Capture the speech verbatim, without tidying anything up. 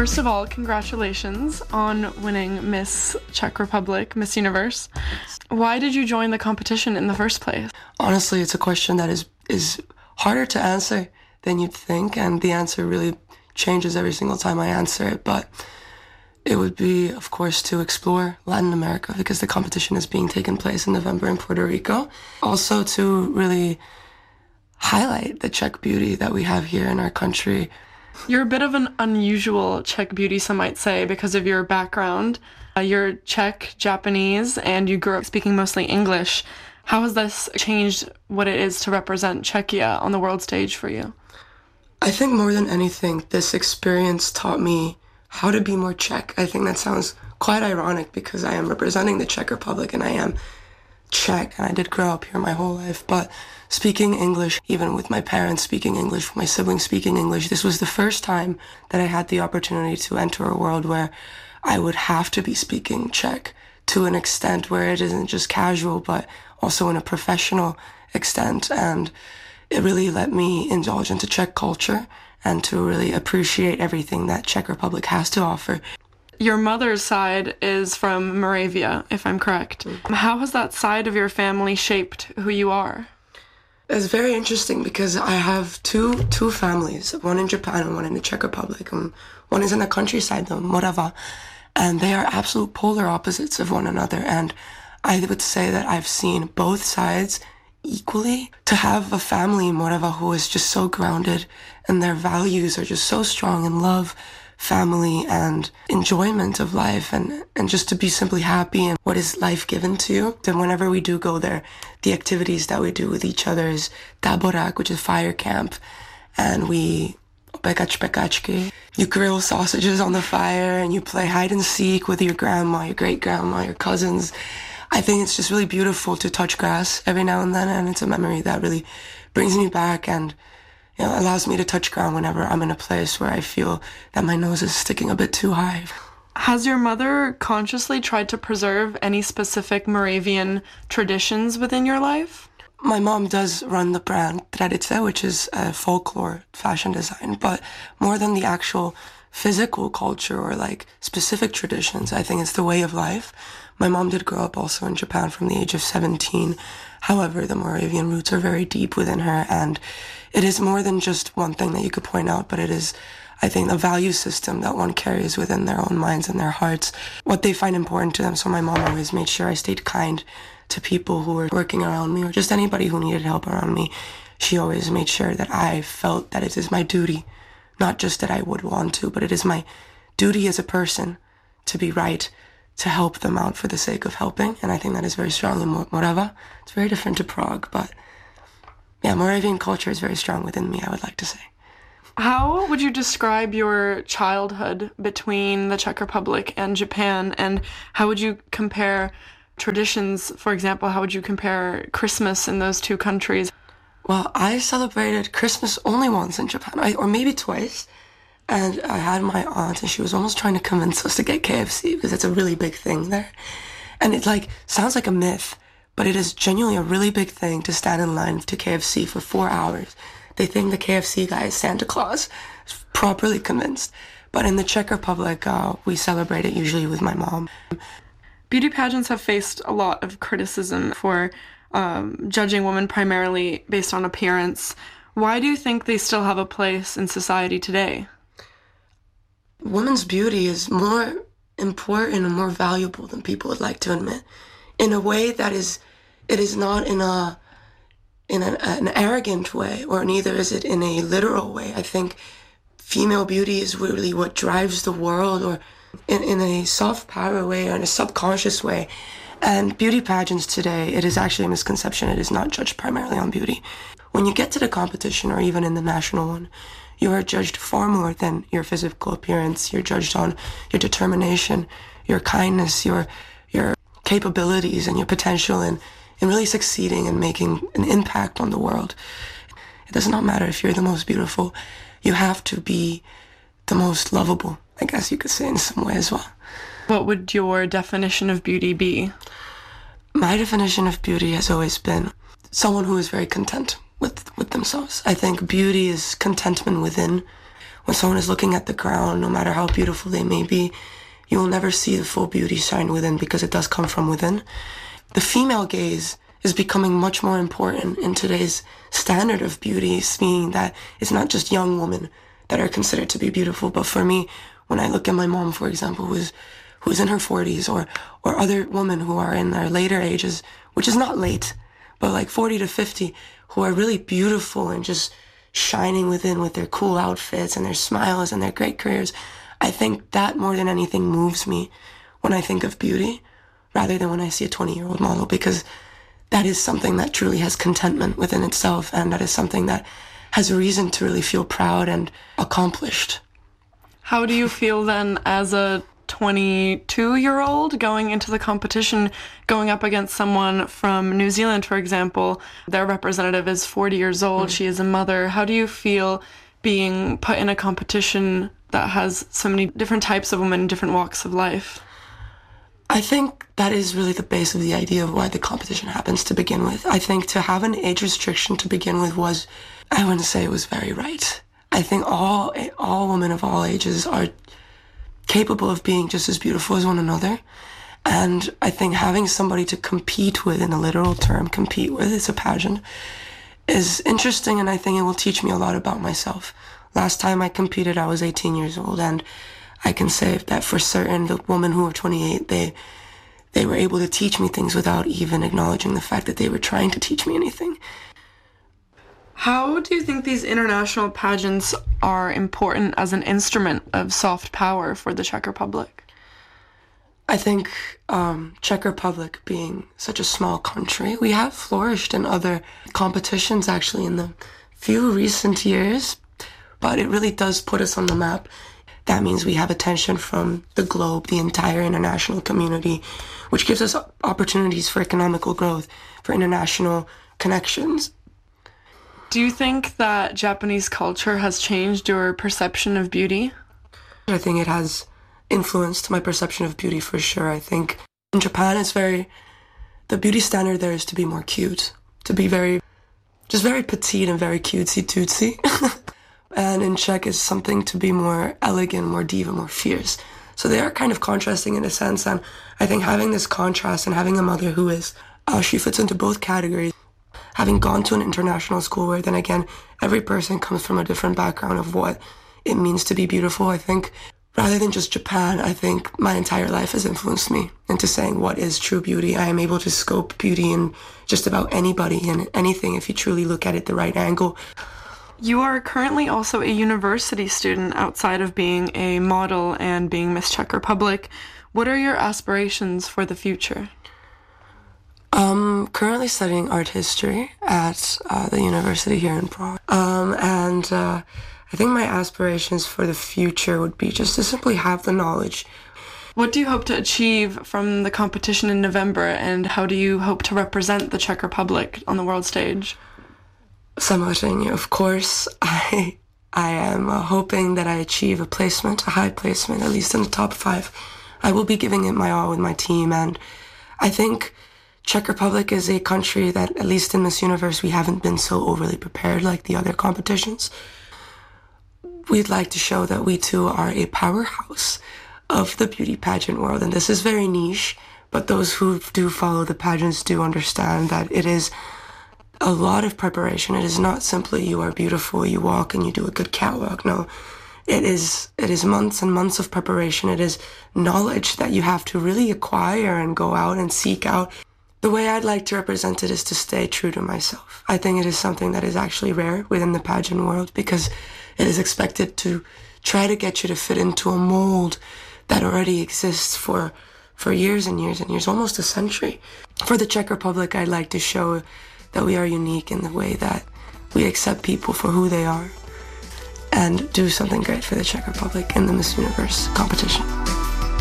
First of all, congratulations on winning Miss Czech Republic, Miss Universe. Why did you join the competition in the first place? Honestly, it's a question that is is harder to answer than you'd think, and the answer really changes every single time I answer it. But it would be, of course, to explore Latin America, because the competition is being taken place in November in Puerto Rico. Also to really highlight the Czech beauty that we have here in our country. You're a bit of an unusual Czech beauty, some might say, because of your background. Uh, you're Czech, Japanese, and you grew up speaking mostly English. How has this changed what it is to represent Czechia on the world stage for you? I think more than anything, this experience taught me how to be more Czech. I think that sounds quite ironic because I am representing the Czech Republic and I am Czech, and I did grow up here my whole life, but speaking English, even with my parents speaking English, with my siblings speaking English, this was the first time that I had the opportunity to enter a world where I would have to be speaking Czech to an extent where it isn't just casual, but also in a professional extent. And it really let me indulge into Czech culture and to really appreciate everything that Czech Republic has to offer. Your mother's side is from Moravia, if I'm correct. Mm-hmm. How has that side of your family shaped who you are? It's very interesting because I have two two families, one in Japan and one in the Czech Republic. And one is in the countryside, though, Morava, and they are absolute polar opposites of one another. And I would say that I've seen both sides equally. To have a family in Morava who is just so grounded and their values are just so strong in love, family, and enjoyment of life, and, and just to be simply happy and what is life given to you. And whenever we do go there, the activities that we do with each other is taborak, which is fire camp, and we pekač pekačky. You grill sausages on the fire and you play hide and seek with your grandma, your great grandma, your cousins. I think it's just really beautiful to touch grass every now and then, and it's a memory that really brings me back and, you know, allows me to touch ground whenever I'm in a place where I feel that my nose is sticking a bit too high. Has your mother consciously tried to preserve any specific Moravian traditions within your life? My mom does run the brand Tradice, which is a folklore fashion design, but more than the actual physical culture or like specific traditions, I think it's the way of life. My mom did grow up also in Japan from the age of seventeen. However, the Moravian roots are very deep within her, and it is more than just one thing that you could point out, but it is, I think, a value system that one carries within their own minds and their hearts, what they find important to them. So my mom always made sure I stayed kind to people who were working around me or just anybody who needed help around me. She always made sure that I felt that it is my duty, not just that I would want to, but it is my duty as a person to be right, to help them out for the sake of helping. And I think that is very strong in Morava. It's very different to Prague, but yeah, Moravian culture is very strong within me, I would like to say. How would you describe your childhood between the Czech Republic and Japan, and how would you compare traditions? For example, how would you compare Christmas in those two countries? Well, I celebrated Christmas only once in Japan, I, or maybe twice. And I had my aunt, and she was almost trying to convince us to get K F C because it's a really big thing there. And it like sounds like a myth, but it is genuinely a really big thing to stand in line to K F C for four hours. They think the K F C guy is Santa Claus. Properly convinced. But in the Czech Republic, uh, we celebrate it usually with my mom. Beauty pageants have faced a lot of criticism for um, judging women primarily based on appearance. Why do you think they still have a place in society today? Women's beauty is more important and more valuable than people would like to admit. In a way that is, it is not in a in an, an arrogant way, or neither is it in a literal way. I think female beauty is really what drives the world, or in, in a soft power way or in a subconscious way. And beauty pageants today, it is actually a misconception. It is not judged primarily on beauty. When you get to the competition, or even in the national one, you are judged far more than your physical appearance. You're judged on your determination, your kindness, your your capabilities, and your potential in, in really succeeding and making an impact on the world. It does not matter if you're the most beautiful. You have to be the most lovable, I guess you could say in some way as well. What would your definition of beauty be? My definition of beauty has always been someone who is very content with, with themselves. I think beauty is contentment within. when someone is looking at the ground, no matter how beautiful they may be, you will never see the full beauty shine within because it does come from within. The female gaze is becoming much more important in today's standard of beauty, seeing that it's not just young women that are considered to be beautiful, but for me, when I look at my mom, for example, who's who's in her forties, or or other women who are in their later ages, which is not late, but like forty to fifty, who are really beautiful and just shining within with their cool outfits and their smiles and their great careers. I think that more than anything moves me when I think of beauty, rather than when I see a twenty-year-old model, because that is something that truly has contentment within itself, and that is something that has a reason to really feel proud and accomplished. How do you feel then as a twenty-two-year-old going into the competition, going up against someone from New Zealand, for example? Their representative is forty years old. Mm. She is a mother. How do you feel being put in a competition that has so many different types of women, different walks of life? I think that is really the base of the idea of why the competition happens to begin with. I think to have an age restriction to begin with was, I wouldn't say it was very right. I think all all women of all ages are capable of being just as beautiful as one another. And I think having somebody to compete with, in a literal term, compete with, it's a pageant, is interesting, and I think it will teach me a lot about myself. Last time I competed, I was eighteen years old, and I can say that for certain, the women who were twenty-eight, they they were able to teach me things without even acknowledging the fact that they were trying to teach me anything. How do you think these international pageants are important as an instrument of soft power for the Czech Republic? I think um, Czech Republic being such a small country, we have flourished in other competitions actually in the few recent years, but it really does put us on the map. That means we have attention from the globe, the entire international community, which gives us opportunities for economical growth, for international connections. Do you think that Japanese culture has changed your perception of beauty? I think it has influenced my perception of beauty for sure. I think in Japan, it's very, the beauty standard there is to be more cute, to be very, just very petite and very cutesy-tootsy. And in Czech is something to be more elegant, more diva, more fierce. So they are kind of contrasting in a sense, and I think having this contrast and having a mother who is, uh, she fits into both categories. Having gone to an international school where then again, every person comes from a different background of what it means to be beautiful, I think, rather than just Japan, I think my entire life has influenced me into saying what is true beauty. I am able to scope beauty in just about anybody and anything if you truly look at it the right angle. You are currently also a university student outside of being a model and being Miss Czech Republic. What are your aspirations for the future? I'm currently studying art history at uh, the university here in Prague. Um, and uh, I think my aspirations for the future would be just to simply have the knowledge. What do you hope to achieve from the competition in November, and how do you hope to represent the Czech Republic on the world stage? Samozřejmě, of course, I I am uh, hoping that I achieve a placement, a high placement, at least in the top five. I will be giving it my all with my team, and I think Czech Republic is a country that, at least in Miss Universe, we haven't been so overly prepared like the other competitions. We'd like to show that we too are a powerhouse of the beauty pageant world, and this is very niche, but those who do follow the pageants do understand that it is a lot of preparation. It is not simply you are beautiful, you walk and you do a good catwalk. No, it is it is months and months of preparation. It is knowledge that you have to really acquire and go out and seek out. The way I'd like to represent it is to stay true to myself. I think it is something that is actually rare within the pageant world, because it is expected to try to get you to fit into a mold that already exists for for years and years and years, almost a century. For the Czech Republic, I'd like to show that we are unique in the way that we accept people for who they are and do something great for the Czech Republic in the Miss Universe competition.